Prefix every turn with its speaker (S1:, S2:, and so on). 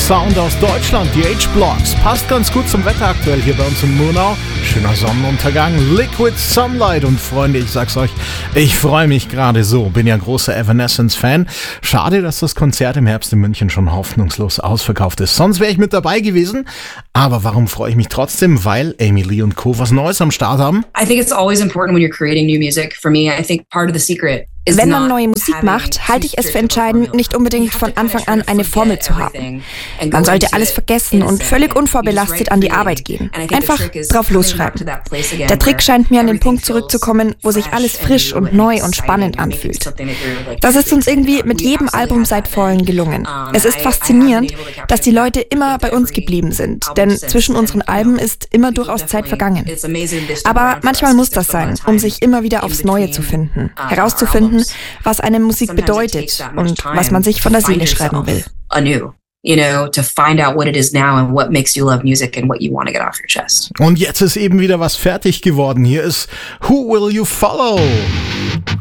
S1: Sound aus Deutschland, die H-Blocks. Passt ganz gut zum Wetter aktuell hier bei uns in Murnau. Schöner Sonnenuntergang, Liquid Sunlight. Und Freunde, ich sag's euch, ich freue mich gerade so. Bin ja großer Evanescence-Fan. Schade, dass das Konzert im Herbst in München schon hoffnungslos ausverkauft ist. Sonst wäre ich mit dabei gewesen. Aber warum freue ich mich trotzdem? Weil Amy Lee und Co. was Neues am Start haben.
S2: I think it's always important when you're creating new music. For me, I think part of the secret.
S3: Wenn man neue Musik macht, halte ich es für entscheidend, nicht unbedingt von Anfang an eine Formel zu haben. Man sollte alles vergessen und völlig unvorbelastet an die Arbeit gehen. Einfach drauf losschreiben. Der Trick scheint mir an den Punkt zurückzukommen, wo sich alles frisch und neu und spannend anfühlt. Das ist uns irgendwie mit jedem Album seit Fallen gelungen. Es ist faszinierend, dass die Leute immer bei uns geblieben sind, denn zwischen unseren Alben ist immer durchaus Zeit vergangen. Aber manchmal muss das sein, um sich immer wieder aufs Neue zu finden, herauszufinden, was eine Musik bedeutet und was man sich von der Seele schreiben will.
S2: To find out what it is now and what makes you love music and what you want to get off your chest.
S1: Und jetzt ist eben wieder was fertig geworden. Hier ist Who Will You Follow?